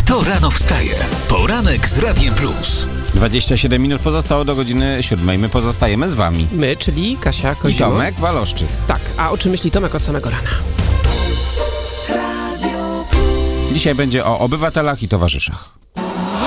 To rano wstaje. Poranek z Radiem Plus. 27 minut pozostało do godziny 7. My pozostajemy z wami. My, czyli Kasia I Kozioł. Tomek Waloszczyk. Tak, a o czym myśli Tomek od samego rana? Dzisiaj będzie o obywatelach i towarzyszach.